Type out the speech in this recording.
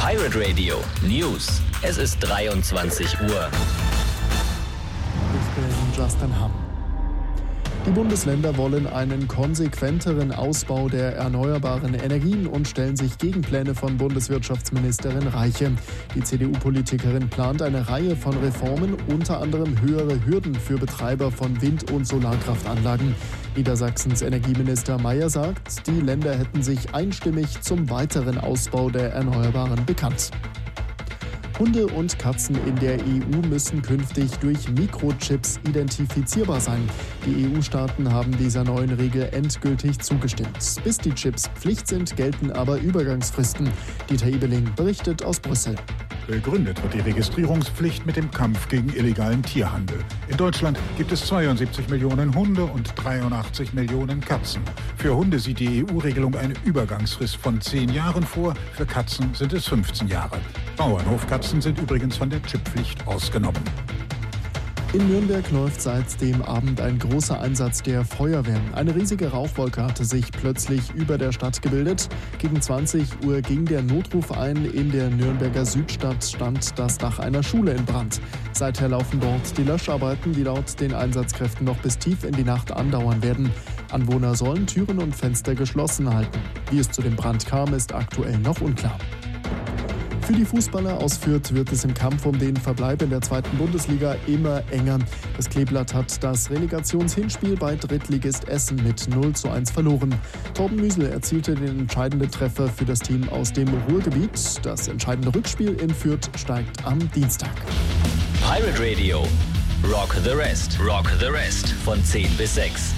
Pirate Radio News. Es ist 23 Uhr. Ich bin Justin Hamm. Die Bundesländer wollen einen konsequenteren Ausbau der erneuerbaren Energien und stellen sich Gegenpläne von Bundeswirtschaftsministerin Reiche. Die CDU-Politikerin plant eine Reihe von Reformen, unter anderem höhere Hürden für Betreiber von Wind- und Solarkraftanlagen. Niedersachsens Energieminister Mayer sagt, die Länder hätten sich einstimmig zum weiteren Ausbau der Erneuerbaren bekannt. Hunde und Katzen in der EU müssen künftig durch Mikrochips identifizierbar sein. Die EU-Staaten haben dieser neuen Regel endgültig zugestimmt. Bis die Chips Pflicht sind, gelten aber Übergangsfristen. Dieter Ebeling berichtet aus Brüssel. Begründet wird die Registrierungspflicht mit dem Kampf gegen illegalen Tierhandel. In Deutschland gibt es 72 Millionen Hunde und 83 Millionen Katzen. Für Hunde sieht die EU-Regelung eine Übergangsfrist von 10 Jahren vor, für Katzen sind es 15 Jahre. Bauernhofkatzen sind übrigens von der Chipppflicht ausgenommen. In Nürnberg läuft seit dem Abend ein großer Einsatz der Feuerwehr. Eine riesige Rauchwolke hatte sich plötzlich über der Stadt gebildet. Gegen 20 Uhr ging der Notruf ein. In der Nürnberger Südstadt stand das Dach einer Schule in Brand. Seither laufen dort die Löscharbeiten, die laut den Einsatzkräften noch bis tief in die Nacht andauern werden. Anwohner sollen Türen und Fenster geschlossen halten. Wie es zu dem Brand kam, ist aktuell noch unklar. Für die Fußballer aus Fürth wird es im Kampf um den Verbleib in der 2. Bundesliga immer enger. Das Kleeblatt hat das Relegationshinspiel bei Drittligist Essen mit 0:1 verloren. Torben Müsel erzielte den entscheidenden Treffer für das Team aus dem Ruhrgebiet. Das entscheidende Rückspiel in Fürth steigt am Dienstag. Pirate Radio. Rock the Rest. Rock the Rest. Von 10 bis 6.